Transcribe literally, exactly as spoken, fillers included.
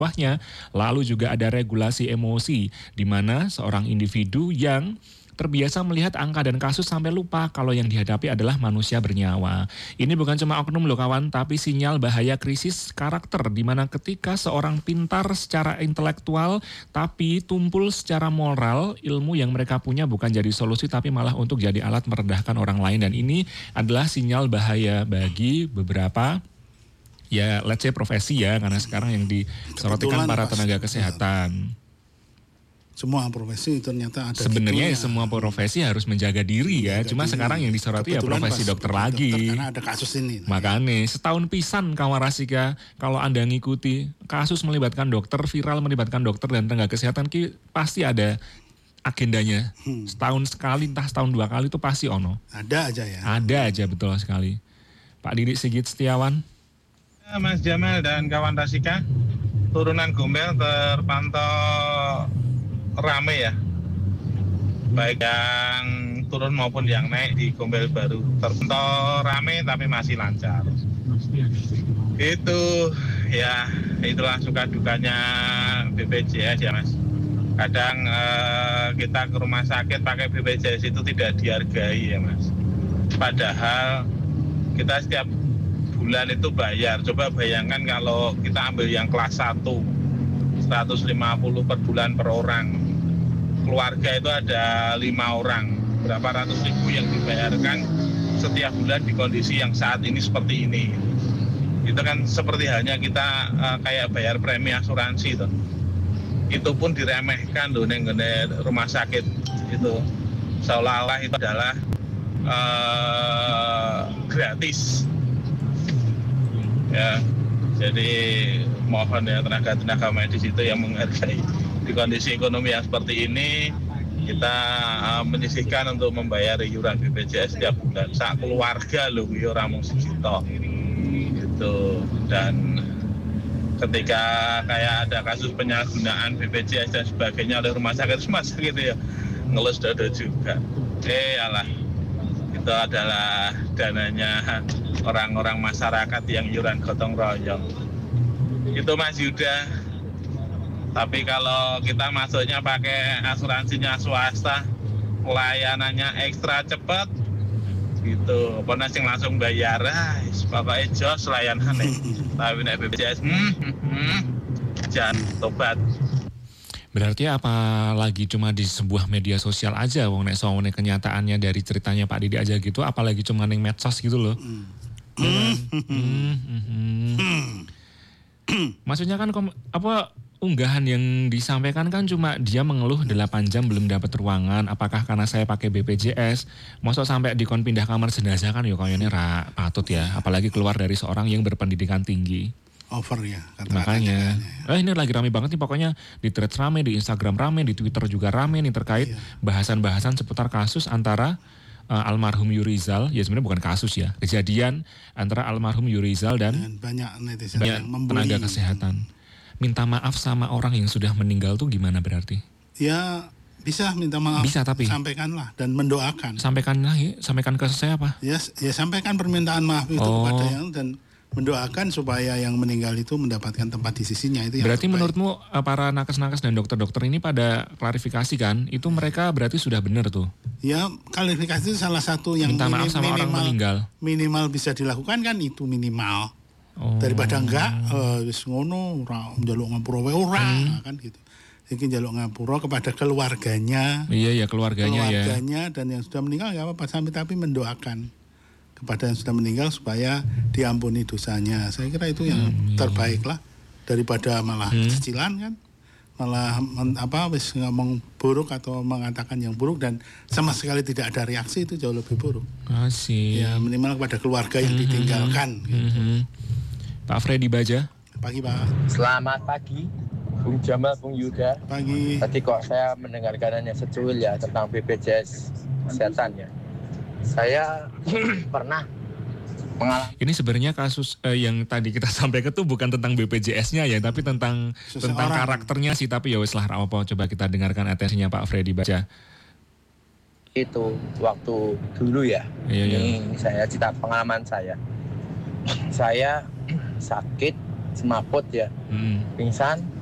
bawahnya. Lalu juga ada regulasi emosi, di mana seorang individu yang terbiasa melihat angka dan kasus sampai lupa kalau yang dihadapi adalah manusia bernyawa. Ini bukan cuma oknum loh kawan, tapi sinyal bahaya krisis karakter, di mana ketika seorang pintar secara intelektual tapi tumpul secara moral, ilmu yang mereka punya bukan jadi solusi tapi malah untuk jadi alat merendahkan orang lain. Dan ini adalah sinyal bahaya bagi beberapa, ya let's say profesi ya, karena sekarang yang disorotikan para tenaga kesehatan. Semua profesi ternyata ada. Sebenarnya ya, semua profesi harus menjaga diri ya. Cuma diri. Sekarang yang disoroti ya profesi dokter lagi. Dokter, karena ada kasus ini. Makanya setahun pisan kawan Rasika, kalau Anda ngikuti kasus melibatkan dokter, viral melibatkan dokter dan tenaga kesehatan, ki, pasti ada agendanya. Hmm. Setahun sekali, entah setahun dua kali itu pasti ono. Ada aja ya. Ada aja, betul sekali. Pak Didik Sigit Setiawan. Mas Jamal dan kawan Rasika, turunan Gombel terpantau rame ya, baik yang turun maupun yang naik di Gombel Baru terpantau rame tapi masih lancar. Itu ya, itulah suka dukanya B P J S ya Mas. Kadang eh, kita ke rumah sakit pakai B P J S itu tidak dihargai ya Mas. Padahal kita setiap bulan itu bayar. Coba bayangkan kalau kita ambil yang kelas satu, seratus lima puluh per bulan per orang. Keluarga itu ada lima orang, berapa ratus ribu yang dibayarkan setiap bulan di kondisi yang saat ini seperti ini. Itu kan seperti halnya kita uh, kayak bayar premi asuransi itu. Itu pun diremehkan loh neng rumah sakit itu, seolah-olah itu adalah uh, gratis. Ya, jadi mohon ya tenaga-tenaga medis itu yang menghargai. Di kondisi ekonomi yang seperti ini, kita uh, menyisihkan untuk membayar iuran B P J S setiap bulan. Sak keluarga loh, orang mung siji tok. Gitu. Dan ketika kayak ada kasus penyalahgunaan B P J S dan sebagainya oleh rumah sakit, rumah sakit gitu ya, ngelus dada juga. Eh alah, itu adalah dananya orang-orang masyarakat yang iuran gotong royong. Itu Mas Yuda. Tapi kalau kita masuknya pakai asuransinya swasta, pelayanannya ekstra cepat, gitu. Pokoknya sing langsung bayar, ah, pokoknya jos layanannya. Tapi nek B P J S, hmm, hmm, hmm, jangan tobat. Berarti apalagi cuma di sebuah media sosial aja, wong nek soalnya kenyataannya dari ceritanya Pak Didi aja gitu, apalagi cuma neng medsos gitu loh. Hmm. Hmm. Hmm. Hmm. Hmm. Maksudnya kan kom- apa? Unggahan yang disampaikan kan cuma dia mengeluh delapan jam belum dapat ruangan, apakah karena saya pakai B P J S, maksud sampai dikon pindah kamar jenazah kan ya kayaknya ra patut ya, apalagi keluar dari seorang yang berpendidikan tinggi. Over ya. Makanya, eh ini lagi rame banget nih pokoknya, di threads rame, di Instagram rame, di Twitter juga rame nih terkait iya. bahasan-bahasan seputar kasus antara uh, almarhum Yurizal, ya sebenarnya bukan kasus ya, kejadian antara almarhum Yurizal dan, dan banyak netizen banyak yang tenaga kesehatan. Minta maaf sama orang yang sudah meninggal tuh gimana berarti? Ya bisa minta maaf. Bisa tapi sampaikanlah dan mendoakan. Sampaikanlah, sampaikan ke saya apa? Ya, ya sampaikan permintaan maaf itu oh. kepada yang dan mendoakan supaya yang meninggal itu mendapatkan tempat di sisinya itu. Berarti yang menurutmu para nakes-nakes dan dokter-dokter ini pada klarifikasi kan? Itu mereka berarti sudah benar tuh? Ya klarifikasi itu salah satu yang minta maaf sama minimal, orang meninggal. Minimal bisa dilakukan kan itu minimal. Oh. Daripada enggak wis uh, ngono ora njaluk ngapura wae ora hmm. kan gitu. Iki njaluk ngapura kepada keluarganya. Iya ya keluarganya, keluarganya ya. Dan yang sudah meninggal enggak apa-apa sampai tapi mendoakan kepada yang sudah meninggal supaya diampuni dosanya. Saya kira itu yang hmm, terbaik iya. lah daripada malah hmm. cicilan kan. Malah men, apa wis ngomong buruk atau mengatakan yang buruk dan sama sekali tidak ada reaksi, itu jauh lebih buruk. Asik. Ya minimal kepada keluarga yang hmm. ditinggalkan gitu. Hmm. Pak Freddy Baja. Pagi Pak. Selamat pagi, Bung Jamal, Bung Yuda. Pagi. Tadi kok saya mendengarkan hanya secuil ya tentang B P J S kesehatan ya. Saya pernah mengalami. Ini sebenarnya kasus eh, yang tadi kita sampaikan itu bukan tentang B P J S-nya ya, tapi tentang Seseorang. tentang karakternya sih. Tapi ya wes lah apa, coba kita dengarkan atensinya Pak Freddy Baja. Itu waktu dulu ya. Iya, ini iya. saya cerita pengalaman saya. Saya sakit semaput ya, Hmm. pingsan.